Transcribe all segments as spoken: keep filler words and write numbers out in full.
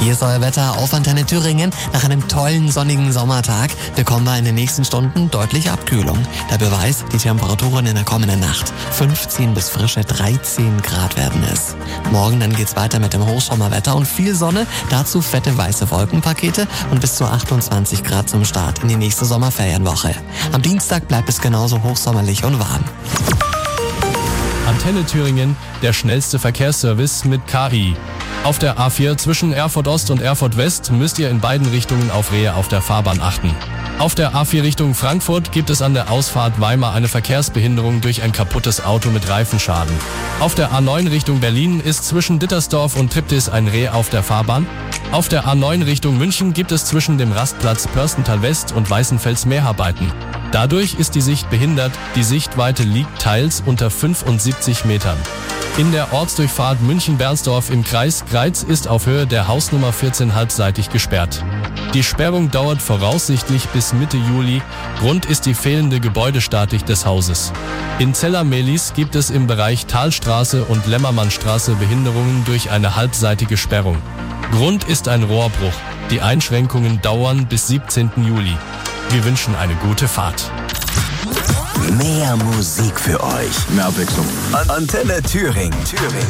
Hier ist euer Wetter auf Antenne Thüringen. Nach einem tollen sonnigen Sommertag bekommen wir in den nächsten Stunden deutliche Abkühlung. Der Beweis, die Temperaturen in der kommenden Nacht fünfzehn bis frische dreizehn Grad werden es. Morgen dann geht's weiter mit dem Hochsommerwetter und viel Sonne, dazu fette weiße Wolkenpakete und bis zu achtundzwanzig Grad zum Start in die nächste Sommerferienwoche. Am Dienstag bleibt es genauso hochsommerlich und warm. Antenne Thüringen, der schnellste Verkehrsservice mit K I. Auf der A vier zwischen Erfurt Ost und Erfurt West müsst ihr in beiden Richtungen auf Rehe auf der Fahrbahn achten. Auf der A vier Richtung Frankfurt gibt es an der Ausfahrt Weimar eine Verkehrsbehinderung durch ein kaputtes Auto mit Reifenschaden. Auf der A neun Richtung Berlin ist zwischen Dittersdorf und Triptis ein Reh auf der Fahrbahn. Auf der A neun Richtung München gibt es zwischen dem Rastplatz Pörstental West und Weißenfels Mehrarbeiten. Dadurch ist die Sicht behindert, die Sichtweite liegt teils unter fünfundsiebzig Metern. In der Ortsdurchfahrt München-Bernsdorf im Kreis Greiz ist auf Höhe der Hausnummer vierzehn halbseitig gesperrt. Die Sperrung dauert voraussichtlich bis Mitte Juli. Grund ist die fehlende Gebäudestatik des Hauses. In Zellermelis gibt es im Bereich Talstraße und Lämmermannstraße Behinderungen durch eine halbseitige Sperrung. Grund ist ein Rohrbruch. Die Einschränkungen dauern bis siebzehnten Juli. Wir wünschen eine gute Fahrt. Mehr Musik für euch. Mehr Abwechslung. Antenne Thüringen. Thüringen.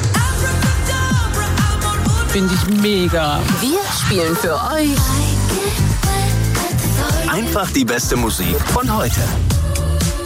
Finde ich mega. Wir spielen für euch Einfach die beste Musik von heute.